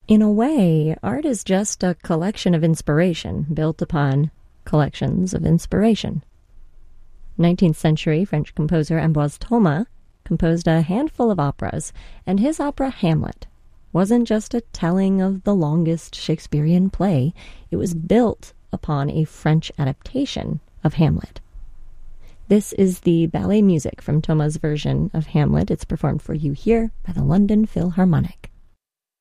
In a way, art is just a collection of inspiration built upon collections of inspiration. 19th century French composer Ambroise Thomas composed a handful of operas, and his opera Hamlet wasn't just a telling of the longest Shakespearean play. It was built upon a French adaptation of Hamlet. This is the ballet music from Thomas' version of Hamlet. It's performed for you here by the London Philharmonic.